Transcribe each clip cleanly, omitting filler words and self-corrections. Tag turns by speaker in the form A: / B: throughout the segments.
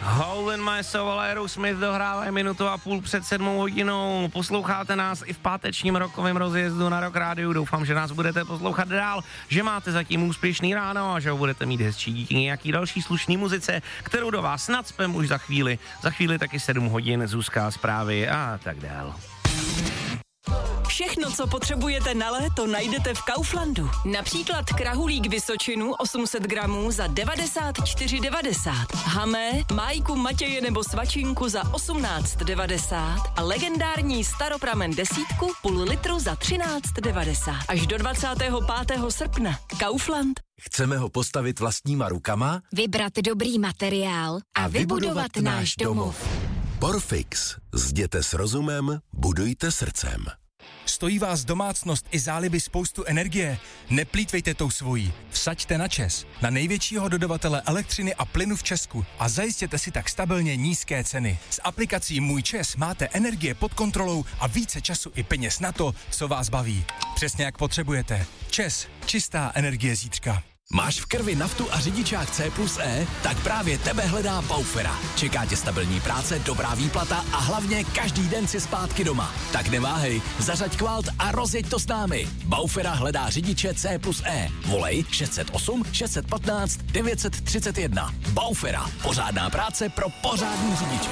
A: Hole in My Soul, Aerosmith dohrávají 1,5 minuty před 7 hodinou. Posloucháte nás i v pátečním rokovém rozjezdu na Rock Rádiu. Doufám, že nás budete poslouchat dál, že máte zatím úspěšný ráno a že ho budete mít hezčí díky nějaký další slušný muzice, kterou do vás nacpem už za chvíli. Za chvíli taky 7 hodin, Zuzka, zprávy a tak dál.
B: Všechno, co potřebujete na léto, najdete v Kauflandu. Například krahulík Vysočinu 800 gramů za 94,90. Hamé, májku Matěje nebo svačinku za 18,90 a legendární staropramen desítku půl litru za 13,90. Až do 25. srpna. Kaufland.
C: Chceme ho postavit vlastníma rukama?
D: Vybrat dobrý materiál a vybudovat náš domov.
C: Porfix. Zděte s rozumem, budujte srdcem.
E: Stojí vás domácnost i záliby spoustu energie? Neplýtvejte tou svojí. Vsaďte na ČEZ, na největšího dodavatele elektřiny a plynu v Česku a zajistěte si tak stabilně nízké ceny. S aplikací Můj ČEZ máte energie pod kontrolou a více času i peněz na to, co vás baví. Přesně jak potřebujete. ČEZ. Čistá energie zítřka.
F: Máš v krvi naftu a řidičák C+E? Tak právě tebe hledá Baufera. Čeká tě stabilní práce, dobrá výplata a hlavně každý den si zpátky doma. Tak neváhej, zařaď kvalt a rozjeď to s námi. Baufera hledá řidiče C+E. Volej 608 615 931. Baufera. Pořádná práce pro pořádný řidiče.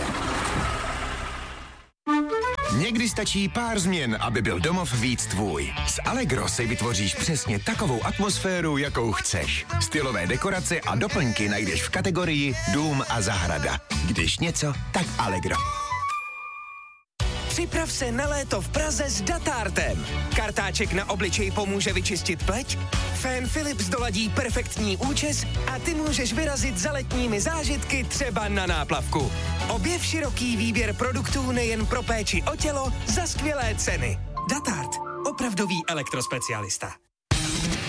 G: Někdy stačí pár změn, aby byl domov víc tvůj. S Allegro si vytvoříš přesně takovou atmosféru, jakou chceš. Stylové dekorace a doplňky najdeš v kategorii Dům a zahrada. Když něco, tak Allegro.
H: Připrav se na léto v Praze s Datartem. Kartáček na obličej pomůže vyčistit pleť, Fan Philips doladí perfektní účes a ty můžeš vyrazit za letními zážitky třeba na náplavku. Objev široký výběr produktů nejen pro péči o tělo za skvělé ceny. Datart. Opravdový elektrospecialista.